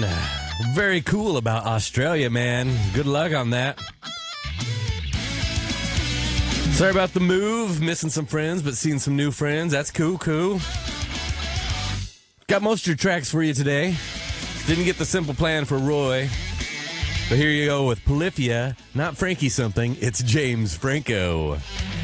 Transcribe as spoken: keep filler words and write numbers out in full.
Very cool about Australia, man. Good luck on that. Sorry about the move. Missing some friends, but seeing some new friends. That's cool, cool. Got most of your tracks for you today. Didn't get the simple plan for Roy. But here you go with Polyphia. Not Frankie something. It's James Franco.